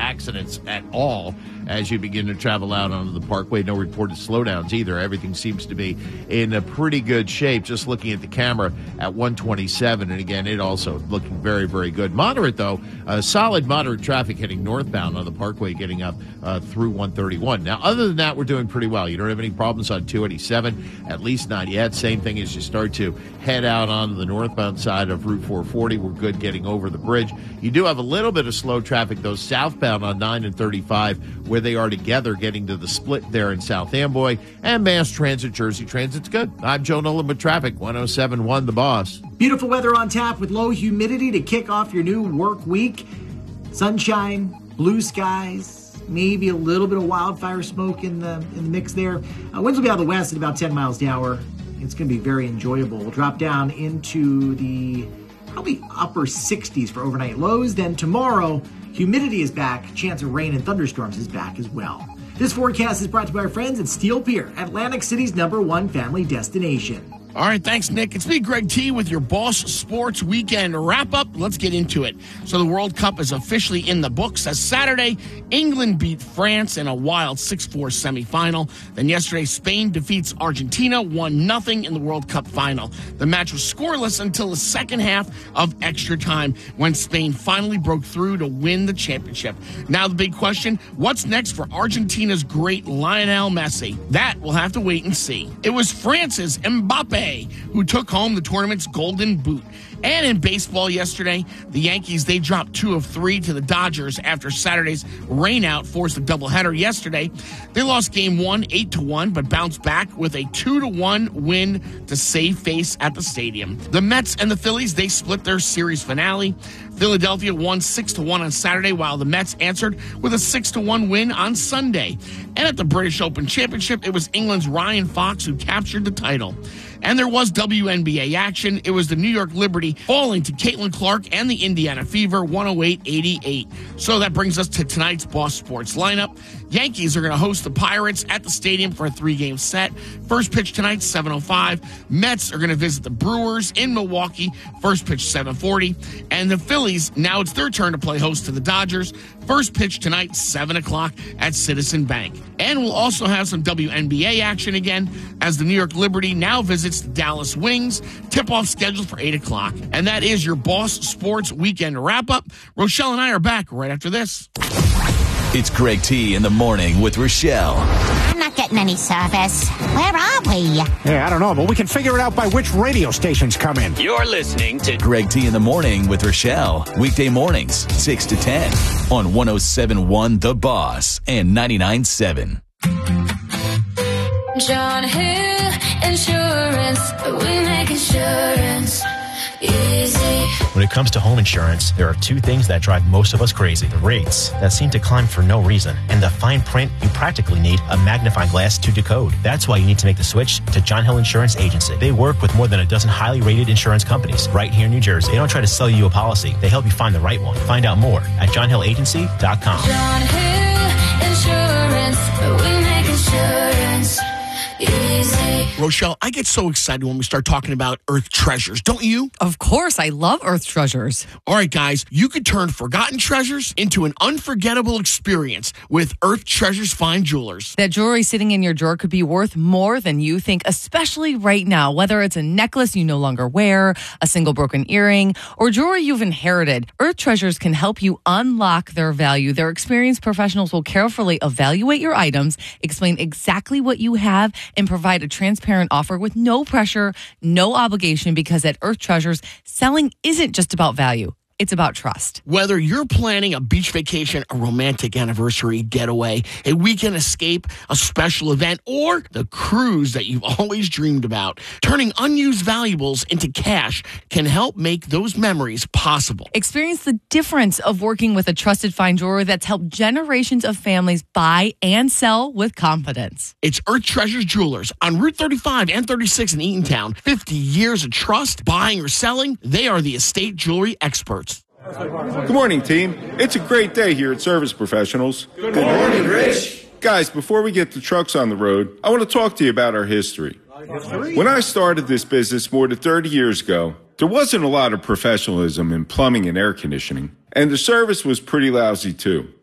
accidents at all as you begin to travel out onto the parkway. No reported slowdowns either. Everything seems to be in a pretty good shape. Just looking at the camera at 127, and again, it also looking very, very good. Moderate, though, solid moderate traffic heading northbound on the parkway getting up through 131. Now, other than that, we're doing pretty well. You don't have any problems on 287, at least not yet. Same thing as you start to head out on the northbound side of Route 440. We're good getting over the bridge. You do have a little bit of slow traffic, though, southbound on 9 and 35, where they are together, getting to the split there in South Amboy. And Mass Transit, Jersey Transit's good. I'm Joe Nolan with traffic, 107.1 The Boss. Beautiful weather on tap with low humidity to kick off your new work week. Sunshine, blue skies, maybe a little bit of wildfire smoke in the mix there. Winds will be out of the west at about 10 miles an hour. It's going to be very enjoyable. We'll drop down into the probably upper 60s for overnight lows. Then tomorrow, humidity is back. Chance of rain and thunderstorms is back as well. This forecast is brought to you by our friends at Steel Pier, Atlantic City's #1 family destination. All right, thanks, Nick. It's me, Greg T, with your Boss Sports Weekend wrap-up. Let's get into it. So the World Cup is officially in the books. As Saturday, England beat France in a wild 6-4 semifinal. Then yesterday, Spain defeats Argentina 1-0 in the World Cup final. The match was scoreless until the second half of extra time, when Spain finally broke through to win the championship. Now the big question, what's next for Argentina's great Lionel Messi? That we'll have to wait and see. It was France's Mbappe who took home the tournament's golden boot. And in baseball yesterday, the Yankees, they dropped 2 of 3 to the Dodgers after Saturday's rainout forced a doubleheader yesterday. They lost Game 1 8-1, but bounced back with a 2-1 win to save face at the stadium. The Mets and the Phillies, they split their series finale. Philadelphia won 6-1 on Saturday, while the Mets answered with a 6-1 win on Sunday. And at the British Open Championship, it was England's Ryan Fox who captured the title. And there was WNBA action. It was the New York Liberty falling to Caitlin Clark and the Indiana Fever 108-88. So that brings us to tonight's Boss Sports lineup. Yankees are going to host the Pirates at the stadium for a 3-game set. First pitch tonight, 7:05. Mets are going to visit the Brewers in Milwaukee. First pitch, 7:40. And the Phillies, now it's their turn to play host to the Dodgers. First pitch tonight, 7 o'clock at Citizen Bank. And we'll also have some WNBA action again, as the New York Liberty now visits the Dallas Wings. Tip-off scheduled for 8 o'clock. And that is your Boss Sports Weekend wrap-up. Rochelle and I are back right after this. It's Greg T in the morning with Rochelle. I'm not getting any service. Where are we? Yeah, I don't know, but we can figure it out by which radio stations come in. You're listening to Greg T in the morning with Rochelle. Weekday mornings, 6 to 10 on 107.1 The Boss and 99.7. John Hill Insurance, we make insurance easy. When it comes to home insurance, there are 2 things that drive most of us crazy. The rates that seem to climb for no reason, and the fine print you practically need a magnifying glass to decode. That's why you need to make the switch to John Hill Insurance Agency. They work with more than a dozen highly rated insurance companies right here in New Jersey. They don't try to sell you a policy. They help you find the right one. Find out more at johnhillagency.com. John Hill Insurance, we make insurance easy. Rochelle, I get so excited when we start talking about Earth treasures, don't you? Of course, I love Earth treasures. All right, guys, you could turn forgotten treasures into an unforgettable experience with Earth Treasures Fine Jewelers. That jewelry sitting in your drawer could be worth more than you think, especially right now. Whether it's a necklace you no longer wear, a single broken earring, or jewelry you've inherited, Earth Treasures can help you unlock their value. Their experienced professionals will carefully evaluate your items, explain exactly what you have, and provide a transparent offer with no pressure, no obligation, because at Earth Treasures, selling isn't just about value. It's about trust. Whether you're planning a beach vacation, a romantic anniversary getaway, a weekend escape, a special event, or the cruise that you've always dreamed about, turning unused valuables into cash can help make those memories possible. Experience the difference of working with a trusted fine jeweler that's helped generations of families buy and sell with confidence. It's Earth Treasures Jewelers on Route 35 and 36 in Eatontown. 50 years of trust, buying or selling. They are the estate jewelry experts. Good morning, team. It's a great day here at Service Professionals. Good morning, Rich. Guys, before we get the trucks on the road, I want to talk to you about our history. When I started this business more than 30 years ago, there wasn't a lot of professionalism in plumbing and air conditioning, and the service was pretty lousy too.